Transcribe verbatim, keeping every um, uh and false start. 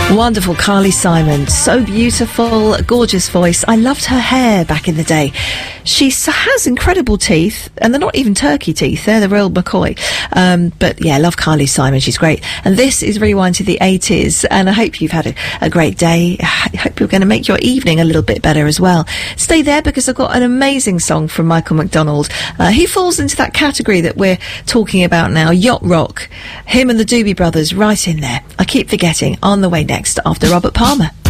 Wonderful Carly Simon, so beautiful, gorgeous voice. I loved her hair back in the day. She has incredible teeth, and they're not even turkey teeth, they're the real McCoy. Um, but yeah, I love Carly Simon, she's great. And this is Rewind to the eighties, and I hope you've had a, a great day. I hope you're going to make your evening a little bit better as well. Stay there, because I've got an amazing song from Michael McDonald. Uh, he falls into that category that we're talking about now, yacht rock. Him and the Doobie Brothers right in there. I keep forgetting, on the way next after Robert Palmer.